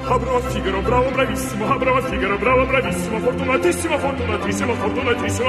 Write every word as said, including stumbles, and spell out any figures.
Ah, bravo Figaro, bravo, bravissimo. Ah, bravo Figaro, bravo, bravissimo. Fortunatissimo, fortunatissimo, fortunatissimo,